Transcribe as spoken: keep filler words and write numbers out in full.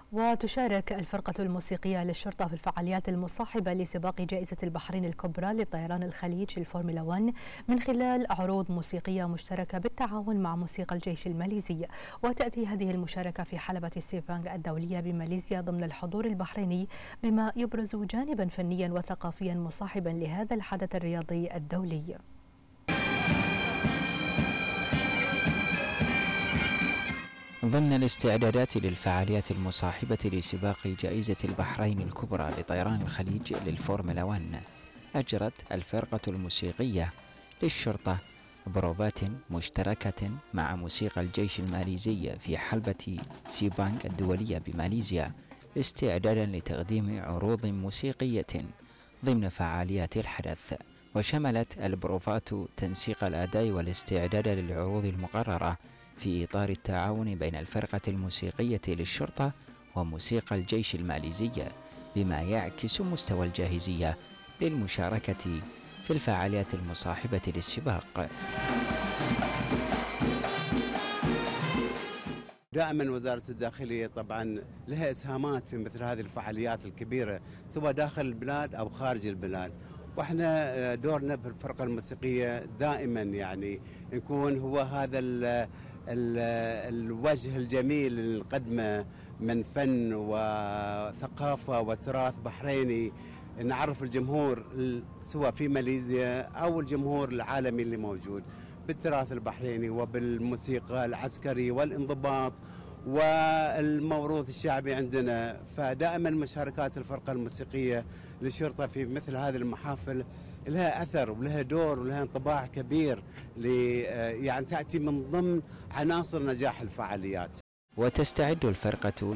وتشارك الفرقة الموسيقية للشرطة في الفعاليات المصاحبة لسباق جائزة البحرين الكبرى لطيران الخليج الفورمولا واحد من خلال عروض موسيقية مشتركة بالتعاون مع موسيقى الجيش الماليزي. وتأتي هذه المشاركة في حلبة سيبانغ الدولية بماليزيا ضمن الحضور البحريني، بما يبرز جانبا فنيا وثقافيا مصاحبا لهذا الحدث الرياضي الدولي. ضمن الاستعدادات للفعاليات المصاحبة لسباق جائزة البحرين الكبرى لطيران الخليج للفورمولا واحد، أجرت الفرقة الموسيقية للشرطة بروفات مشتركة مع موسيقى الجيش الماليزي في حلبة سيبانغ الدولية بماليزيا، استعدادا لتقديم عروض موسيقية ضمن فعاليات الحدث. وشملت البروفات تنسيق الأداء والاستعداد للعروض المقررة في إطار التعاون بين الفرقة الموسيقية للشرطة وموسيقى الجيش الماليزي، بما يعكس مستوى الجاهزية للمشاركة في الفعاليات المصاحبة للسباق. دائما وزارة الداخلية طبعا لها إسهامات في مثل هذه الفعاليات الكبيرة سواء داخل البلاد أو خارج البلاد، واحنا دورنا في الفرقة الموسيقية دائما يعني نكون هو هذا ال ال الوجه الجميل اللي نقدمه من فن وثقافة وتراث بحريني، نعرف الجمهور سواء في ماليزيا أو الجمهور العالمي اللي موجود بالتراث البحريني وبالموسيقى العسكري والانضباط والموروث الشعبي عندنا. فدائما مشاركات الفرقة الموسيقية للشرطة في مثل هذه المحافل لها أثر ولها دور ولها انطباع كبير، يعني تأتي من ضمن عناصر نجاح الفعاليات. وتستعد الفرقة